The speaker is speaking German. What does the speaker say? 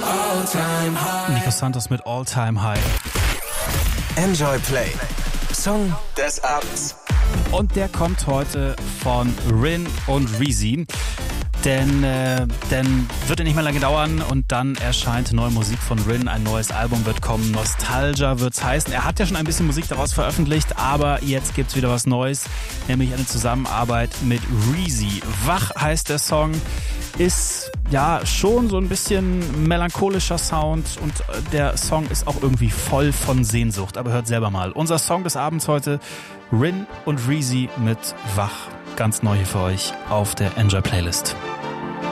Nico Santos mit All Time High. Enjoy Play. Song des Abends. Und der kommt heute von Rin und Reezy. Denn wird ja nicht mehr lange dauern und dann erscheint neue Musik von Rin. Ein neues Album wird kommen. Nostalgia wird's heißen. Er hat ja schon ein bisschen Musik daraus veröffentlicht, aber jetzt gibt's wieder was Neues, nämlich eine Zusammenarbeit mit Reezy. Wach heißt der Song. Ist ja schon so ein bisschen melancholischer Sound und der Song ist auch irgendwie voll von Sehnsucht. Aber hört selber mal. Unser Song des Abends heute, Rin und Reezy mit Wach. Ganz neu hier für euch auf der Enjoy Playlist.